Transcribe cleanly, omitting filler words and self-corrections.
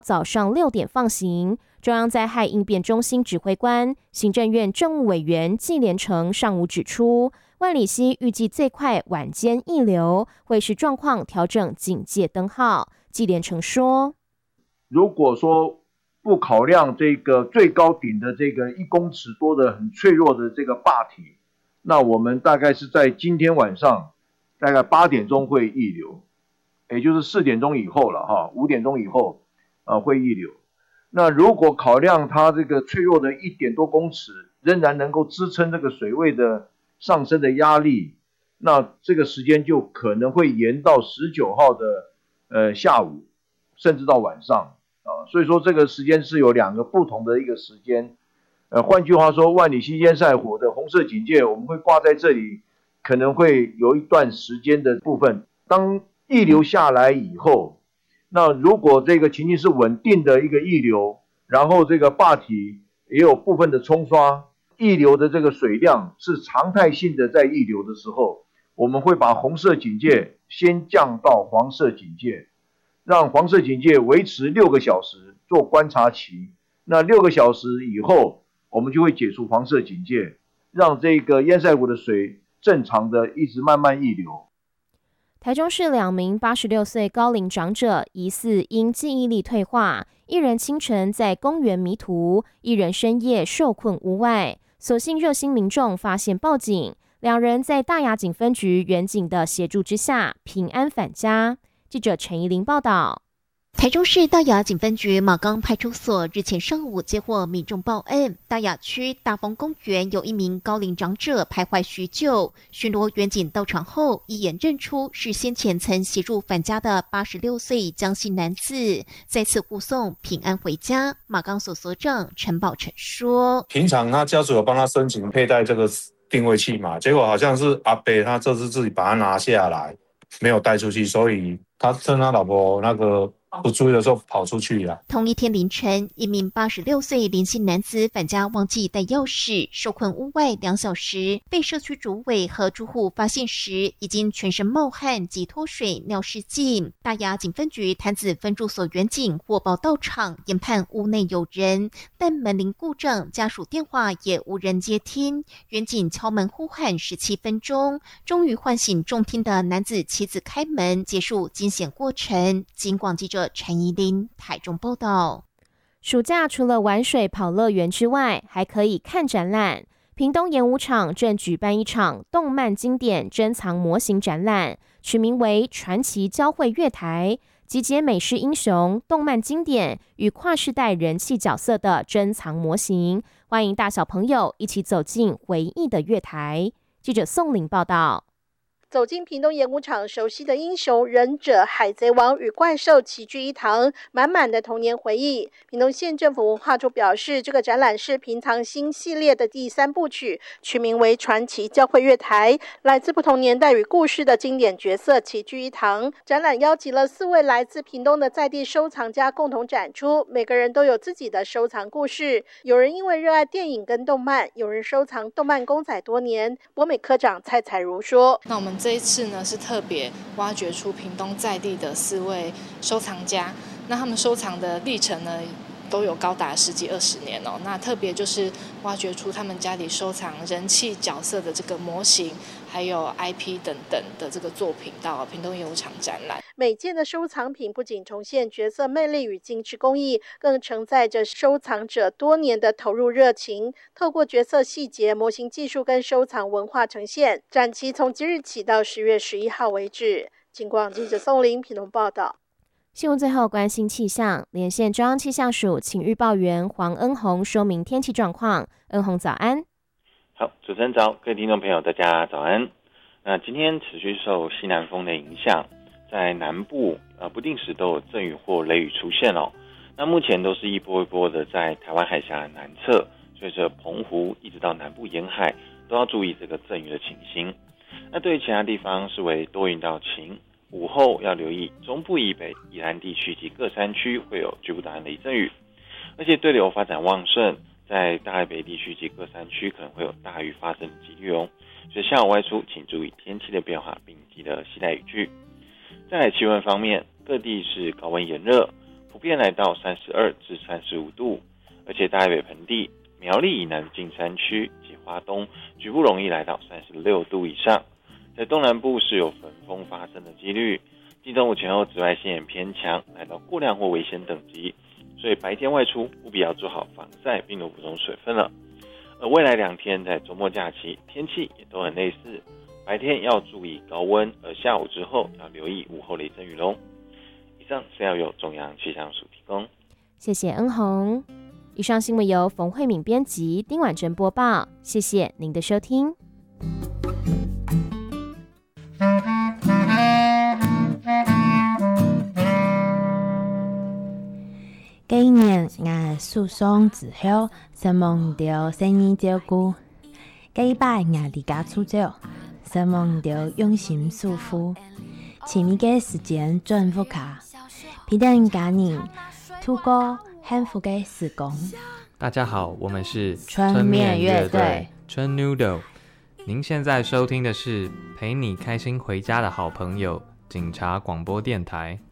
早上6点放行。中央灾害应变中心指挥官、行政院政务委员纪连成上午指出，万里溪预计最快晚间溢流，会视状况调整警戒灯号。纪连成说， 如果说不考量这个最高顶的这个1公尺多的很脆弱的这个坝体，那我们大概是在今天晚上大概8点钟会溢流，也就是4点钟以后了哈，5点钟以后会溢流。那如果考量它这个脆弱的1点多公尺仍然能够支撑这个水位的上升的压力，那这个时间就可能会延到19号的下午，甚至到晚上所以说这个时间是有2个不同的一个时间。换句话说，万里溪淹塞湖的红色警戒我们会挂在这里，可能会有一段时间的部分。当溢流下来以后，那如果这个情形是稳定的一个溢流，然后这个坝体也有部分的冲刷，溢流的这个水量是常态性的在溢流的时候，我们会把红色警戒先降到黄色警戒，让黄色警戒维持6个小时做观察期。那6个小时以后，我们就会解除黄色警戒，让这个淹塞湖的水正常的一直慢慢溢流。 台中市2名86岁高龄长者疑似因记忆力退化，一人清晨在公园迷途，一人深夜受困屋外。所幸热心民众发现报警，2人在大雅警分局员警的协助之下平安返家。记者陈怡玲报道。 台中市大雅警分局马岗派出所日前上午接获民众报案，大雅区大丰公园有一名高龄长者徘徊许久，巡逻员警到场后一眼认出是先前曾协助返家的86岁江姓男子，再次护送平安回家。马岗所所长陈宝成说， 平常他家属有帮他申请佩戴这个定位器嘛，结果好像是阿伯他这次自己把它拿下来，没有带出去，所以他趁他老婆那个不注意的时候跑出去了。 同一天凌晨，一名86岁林姓男子返家忘记带钥匙，受困屋外2小时，被社区主委和住户发现时，已经全身冒汗及脱水、尿失禁。大雅警分局潭子分驻所员警获报到场，研判屋内有人，但门铃故障，家属电话也无人接听。员警敲门呼喊17分钟，终于唤醒重听的男子妻子开门，结束惊险过程。警广记者陈怡琳台中报道。 暑假除了玩水跑乐园之外，还可以看展览。屏东演武场正举办一场动漫经典珍藏模型展览，取名为传奇交汇月台，集结美式英雄、动漫经典与跨世代人气角色的珍藏模型，欢迎大小朋友一起走进回忆的月台。记者宋玲报道。 走进屏东演武场，熟悉的英雄、忍者、海贼王与怪兽齐聚一堂，满满的童年回忆。屏东县政府文化处表示，这个展览是平藏新系列的第3部曲，取名为传奇交汇月台，来自不同年代与故事的经典角色齐聚一堂。展览邀集了4位来自屏东的在地收藏家共同展出，每个人都有自己的收藏故事。有人因为热爱电影跟动漫，有人收藏动漫公仔多年。博美科长蔡彩如说， 那我们这一次呢，是特别挖掘出屏东在地的4位收藏家，那他们收藏的历程呢，都有高达10几20年哦。那特别就是挖掘出他们家里收藏人气角色的这个模型，还有 IP 等等的这个作品到屏东演武场展览。 每件的收藏品不仅重现角色魅力与精致工艺，更承载着收藏者多年的投入热情。透过角色细节、模型技术跟收藏文化呈现，展期从即日起到10月11号为止。警广记者宋玲屏东报道。 新闻最后关心气象，连线中央气象署请预报员黄恩宏说明天气状况。恩宏早安。 好，主持人早，各位听众朋友大家早安。那今天持续受西南风的影响，在南部不定时都有阵雨或雷雨出现哦。那目前都是一波一波的在台湾海峡南侧，随着澎湖一直到南部沿海都要注意这个阵雨的情形。那对于其他地方是为多云到晴，午后要留意中部以北、宜兰地区及各山区会有局部大雷阵雨，而且对流发展旺盛，在大海北地区及各山区可能会有大雨发生的几率哦。所以下午外出请注意天气的变化，并记得携带雨具。在气温方面，各地是高温炎热， 普遍来到32至35度，而且大北盆地、苗栗以南近山区及花东局部容易来到36度以上。在东南部是有焚风发生的几率。今中午前后紫外线也偏强，来到过量或危险等级，所以白天外出务必要做好防晒，并多补充水分了。而未来2天在周末假期，天气也都很类似，白天要注意高温，而下午之后要留意午后雷阵雨咯。以上是要由中央气象署提供。 谢谢恩宏。以上新闻由冯慧敏编辑，丁婉珍播报。谢谢您的收听。 今年我诉讼之后，希望到生意照顾。这摆我离家出走，希望到用心祝福。前面的时间祝福卡，彼得家人度过幸福的时光。 大家好，我们是春面乐队春 Noodle。您现在收听的是陪你开心回家的好朋友警察广播电台。